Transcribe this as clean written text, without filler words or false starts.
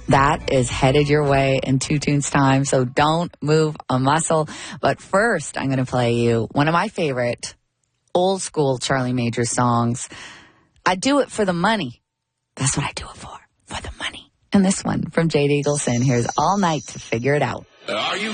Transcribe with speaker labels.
Speaker 1: That is headed your way in 2 tunes time, so don't move a muscle. But first, I'm going to play you one of my favorite old school Charlie Majors songs. I do it for the money. That's what I do it for the money. And this one from Jade Eagleson. Here's All Night to Figure It Out.
Speaker 2: Are you